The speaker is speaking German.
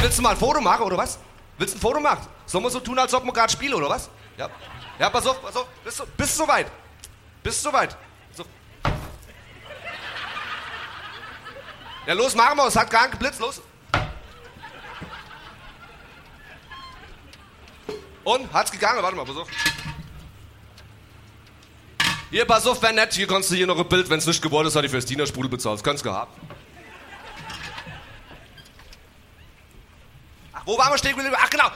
willst du mal ein Foto machen, oder was? Willst du ein Foto machen? Sollen wir so tun, als ob wir gerade spielen, oder was? Ja. Ja, pass auf. Bist du soweit? Bist du soweit? So. Ja, los, machen wir. Es hat gar nicht geblitzt, los. Und? Hat's gegangen? Warte mal, pass auf. Hier, pass auf, wär nett. Hier kannst du hier noch ein Bild, wenn's nicht geworden ist, hat ich fürs Dienersprudel bezahlt. Das kannst du gehabt. Ach, wo waren wir stehen geblieben? Ach, genau.